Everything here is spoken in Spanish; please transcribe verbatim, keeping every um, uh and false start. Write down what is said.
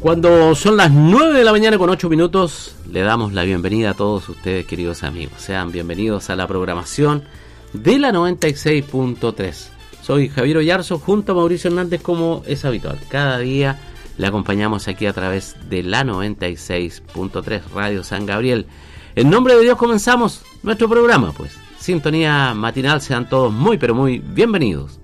Cuando son las nueve de la mañana con ocho minutos, le damos la bienvenida a todos ustedes, queridos amigos. Sean bienvenidos a la programación de la noventa y seis punto tres. Soy Javier Oyarzo, junto a Mauricio Hernández, como es habitual. Cada día le acompañamos aquí a través de la noventa y seis punto tres Radio San Gabriel. En nombre de Dios comenzamos nuestro programa, pues. Sintonía matinal, sean todos muy, pero muy bienvenidos.